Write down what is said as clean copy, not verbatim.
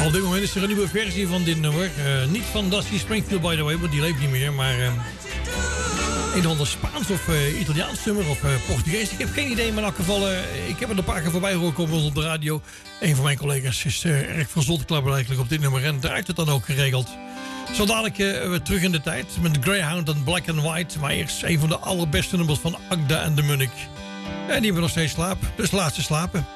Op dit moment is er een nieuwe versie van dit nummer. Niet van Dusty Springfield, by the way, want die leeft niet meer. Maar een of ander Spaans of Italiaans nummer of Portugees. Ik heb geen idee, maar in elk geval... ik heb er een paar keer voorbij horen komen op de radio. Een van mijn collega's is erg van zotteklapper eigenlijk op dit nummer. En draait het dan ook geregeld. Zo dadelijk weer terug in de tijd met Greyhound en Black and White. Maar eerst een van de allerbeste nummers van Agda en de Munnik. En die hebben nog steeds slaap, dus laat ze slapen.